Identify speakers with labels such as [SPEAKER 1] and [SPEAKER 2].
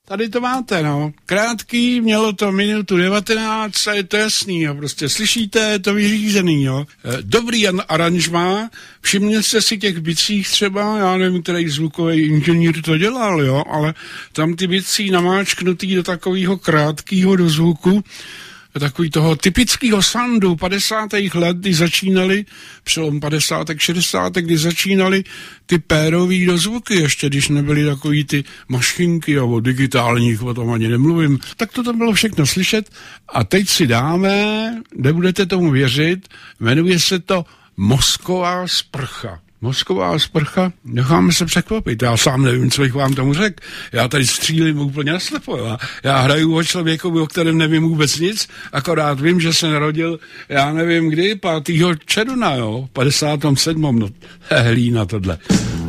[SPEAKER 1] tady to máte, no. Krátký, mělo to minutu 19 a je to jasný, jo. Prostě slyšíte, je to vyřízený, jo. Dobrý aranžmá, všimněte si těch bicích třeba, já nevím, který zvukový inženýr to dělal, jo, ale tam ty bicí namáčknutý do takového krátkého dozvuku, takový toho typického soundu 50. let, kdy začínali, přelom 50. 60. kdy začínali ty pérový dozvuky, ještě když nebyly takový ty mašinky, o digitálních, o tom ani nemluvím, tak to tam bylo všechno slyšet a teď si dáme, nebudete tomu věřit, jmenuje se to Mozková sprcha. Mozková sprcha, necháme se překvapit. Já sám nevím, co bych vám tomu řekl. Já tady střílím úplně naslepo. Já hraju o člověku, o kterém nevím vůbec nic, akorát vím, že se narodil, já nevím kdy, 5. června, jo, 57. No, hlína tohle.